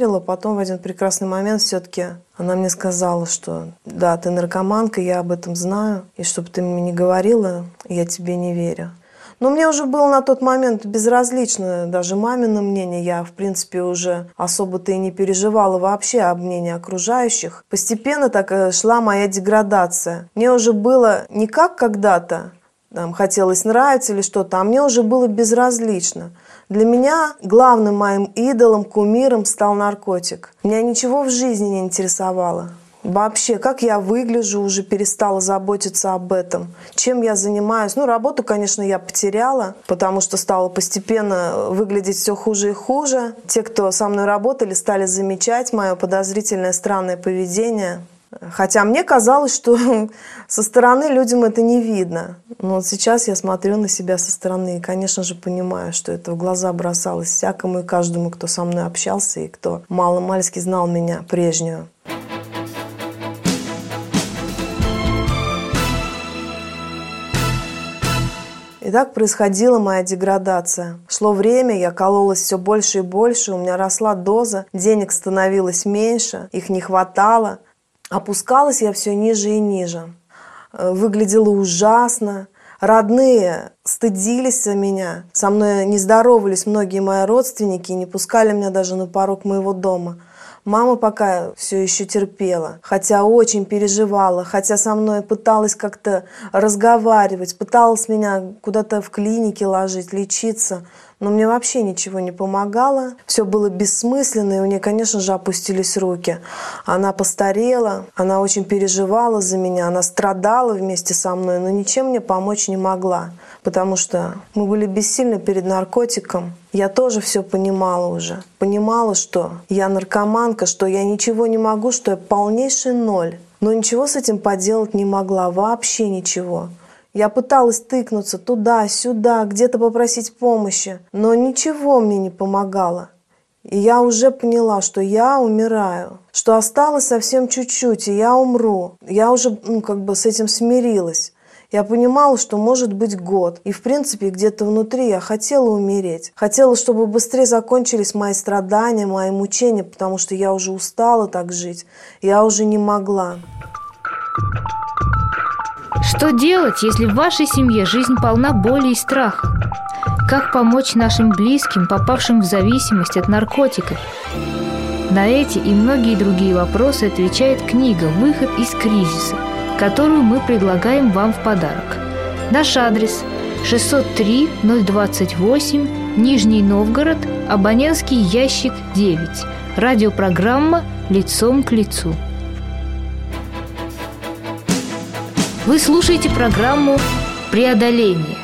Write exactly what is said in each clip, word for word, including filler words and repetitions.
верила. Потом в один прекрасный момент все-таки она мне сказала, что да, ты наркоманка, я об этом знаю. И чтобы ты мне не говорила, я тебе не верю. Но мне уже было на тот момент безразлично даже мамино мнение. Я, в принципе, уже особо-то и не переживала вообще об мнении окружающих. Постепенно так шла моя деградация. Мне уже было не как когда-то, там, хотелось нравиться или что-то, а мне уже было безразлично. Для меня главным моим идолом, кумиром стал наркотик. Меня ничего в жизни не интересовало. Вообще, как я выгляжу, уже перестала заботиться об этом. Чем я занимаюсь? Ну, работу, конечно, я потеряла, потому что стала постепенно выглядеть все хуже и хуже. Те, кто со мной работали, стали замечать мое подозрительное, странное поведение. Хотя мне казалось, что со стороны людям это не видно. Но вот сейчас я смотрю на себя со стороны и, конечно же, понимаю, что это в глаза бросалось всякому и каждому, кто со мной общался и кто мало-мальски знал меня прежнюю. И так происходила моя деградация. Шло время, я кололась все больше и больше, у меня росла доза, денег становилось меньше, их не хватало. Опускалась я все ниже и ниже. Выглядела ужасно. Родные стыдились за меня. Со мной не здоровались многие мои родственники и не пускали меня даже на порог моего дома. Мама пока все еще терпела, хотя очень переживала, хотя со мной пыталась как-то разговаривать, пыталась меня куда-то в клинике ложить, лечиться, но мне вообще ничего не помогало. Все было бессмысленно, и у нее, конечно же, опустились руки. Она постарела, она очень переживала за меня, она страдала вместе со мной, но ничем мне помочь не могла, потому что мы были бессильны перед наркотиком. Я тоже все понимала уже. Понимала, что я наркоманка, что я ничего не могу, что я полнейший ноль. Но ничего с этим поделать не могла, вообще ничего. Я пыталась тыкнуться туда-сюда, где-то попросить помощи, но ничего мне не помогало. И я уже поняла, что я умираю, что осталось совсем чуть-чуть, и я умру. Я уже ну, как бы с этим смирилась. Я понимала, что может быть год. И, в принципе, где-то внутри я хотела умереть. Хотела, чтобы быстрее закончились мои страдания, мои мучения, потому что я уже устала так жить. Я уже не могла. Что делать, если в вашей семье жизнь полна боли и страха? Как помочь нашим близким, попавшим в зависимость от наркотиков? На эти и многие другие вопросы отвечает книга «Выход из кризиса», которую мы предлагаем вам в подарок. Наш адрес шестьсот три ноль двадцать восемь, Нижний Новгород, абонентский ящик девять. Радиопрограмма «Лицом к лицу». Вы слушаете программу «Преодоление».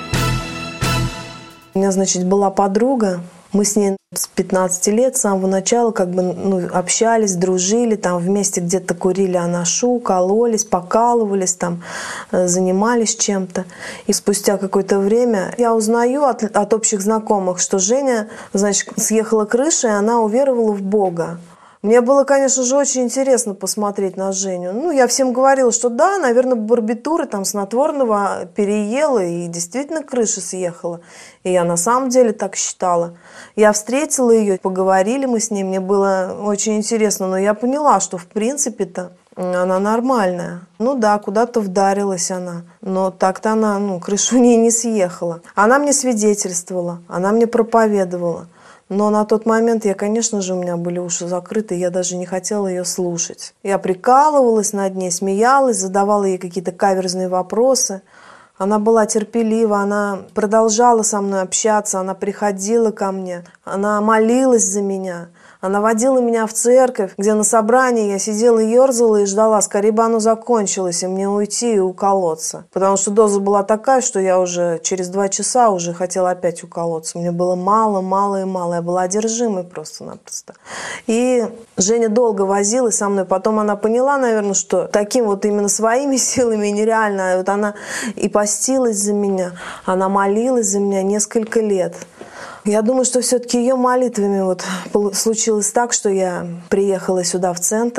У меня, значит, была подруга. Мы с ней с пятнадцати лет, с самого начала, как бы ну, общались, дружили, там вместе где-то курили анашу, кололись, покалывались, там, занимались чем-то. И спустя какое-то время я узнаю от, от общих знакомых, что Женя, значит, съехала крыша, и она уверовала в Бога. Мне было, конечно же, очень интересно посмотреть на Женю. Ну, я всем говорила, что да, наверное, барбитуры там снотворного переела, и действительно крыша съехала. И я на самом деле так считала. Я встретила ее, поговорили мы с ней, мне было очень интересно, но я поняла, что в принципе-то она нормальная. Ну да, куда-то вдарилась она, но так-то она, ну, крыша у нее не съехала. Она мне свидетельствовала, она мне проповедовала. Но на тот момент я, конечно же, у меня были уши закрыты, я даже не хотела ее слушать. Я прикалывалась над ней, смеялась, задавала ей какие-то каверзные вопросы. Она была терпелива, она продолжала со мной общаться, она приходила ко мне, она молилась за меня. Она водила меня в церковь, где на собрании я сидела и ерзала и ждала, скорее бы оно закончилось, и мне уйти и уколоться. Потому что доза была такая, что я уже через два часа уже хотела опять уколоться. Мне было мало, мало и мало. Я была одержимой просто-напросто. И Женя долго возилась со мной. Потом она поняла, наверное, что таким вот именно своими силами нереально. Вот она и постилась за меня, она молилась за меня несколько лет. Я думаю, что все-таки ее молитвами вот случилось так, что я приехала сюда в центр.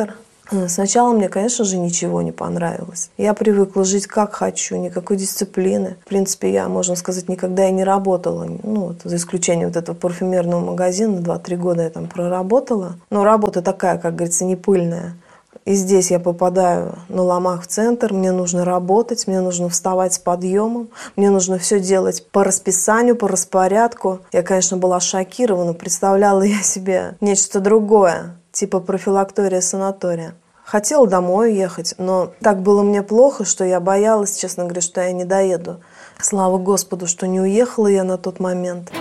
Сначала мне, конечно же, ничего не понравилось. Я привыкла жить как хочу, никакой дисциплины. В принципе, я, можно сказать, никогда и не работала. Ну, вот, за исключением вот этого парфюмерного магазина, два-три года я там проработала. Но работа такая, как говорится, не пыльная. И здесь я попадаю на ломах в центр, мне нужно работать, мне нужно вставать с подъемом, мне нужно все делать по расписанию, по распорядку. Я, конечно, была шокирована, представляла я себе нечто другое, типа профилактория, санатория. Хотела домой ехать, но так было мне плохо, что я боялась, честно говоря, что я не доеду. Слава Господу, что не уехала я на тот момент.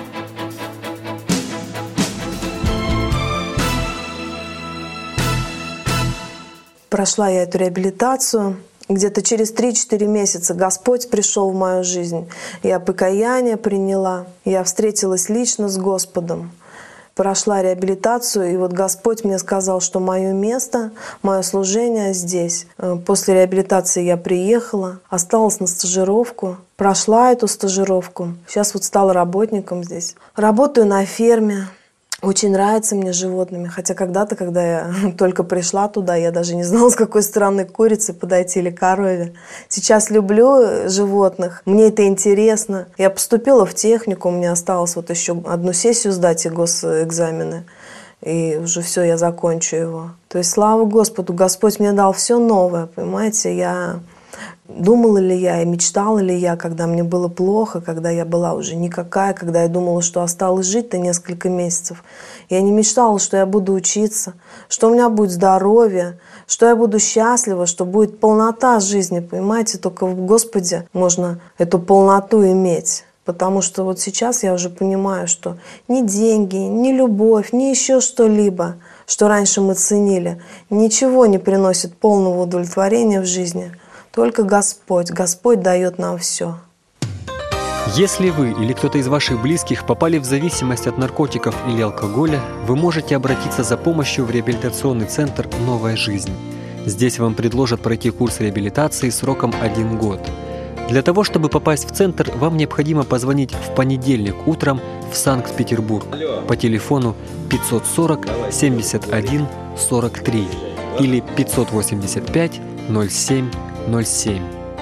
Прошла я эту реабилитацию. Где-то через три-четыре месяца Господь пришел в мою жизнь. Я покаяние приняла. Я встретилась лично с Господом. Прошла реабилитацию, и вот Господь мне сказал, что мое место, мое служение здесь. После реабилитации я приехала, осталась на стажировку. Прошла эту стажировку. Сейчас вот стала работником здесь. Работаю на ферме. Очень нравится мне животными, хотя когда-то, когда я только пришла туда, я даже не знала, с какой стороны к курице подойти или корове. Сейчас люблю животных, мне это интересно. Я поступила в технику, мне осталось вот еще одну сессию сдать и госэкзамены. И уже все, я закончу его. То есть, слава Господу, Господь мне дал все новое, понимаете, я... Думала ли я и мечтала ли я, когда мне было плохо, когда я была уже никакая, когда я думала, что осталось жить-то несколько месяцев. Я не мечтала, что я буду учиться, что у меня будет здоровье, что я буду счастлива, что будет полнота жизни, понимаете? Только в Господе можно эту полноту иметь. Потому что вот сейчас я уже понимаю, что ни деньги, ни любовь, ни еще что-либо, что раньше мы ценили, ничего не приносит полного удовлетворения в жизни. Только Господь. Господь дает нам все. Если вы или кто-то из ваших близких попали в зависимость от наркотиков или алкоголя, вы можете обратиться за помощью в реабилитационный центр «Новая жизнь». Здесь вам предложат пройти курс реабилитации сроком один год. Для того, чтобы попасть в центр, вам необходимо позвонить в понедельник утром в Санкт-Петербург по телефону пятьсот сорок семьдесят один сорок три или пятьсот восемьдесят пять ноль семь ноль семь.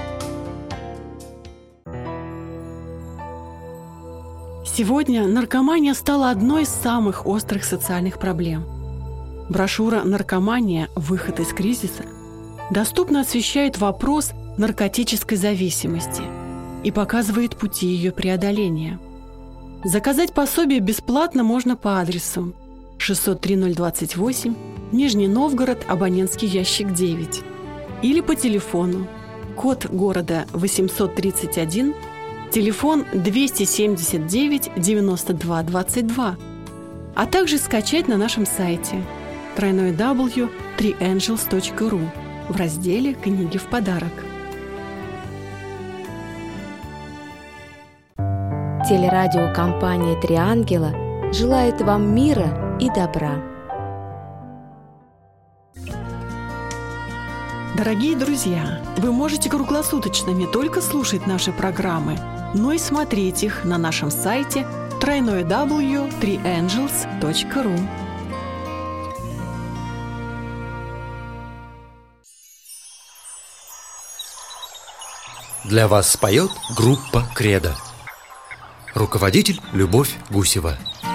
Сегодня наркомания стала одной из самых острых социальных проблем. Брошюра «Наркомания. Выход из кризиса» доступно освещает вопрос наркотической зависимости и показывает пути ее преодоления. Заказать пособие бесплатно можно по адресу шестьсот три ноль двадцать восемь, Нижний Новгород, абонентский ящик девять, или по телефону, код города восемьсот тридцать один, телефон двести семьдесят девять девяносто два двадцать два, а также скачать на нашем сайте дабл ю дабл ю дабл ю точка три энджелс точка ру в разделе «Книги в подарок». Телерадиокомпания «Три ангела» желает вам мира и добра. Дорогие друзья, вы можете круглосуточно не только слушать наши программы, но и смотреть их на нашем сайте дабл ю дабл ю дабл ю точка три энджелс точка ру. Для вас споет группа «Кредо». Руководитель Любовь Гусева.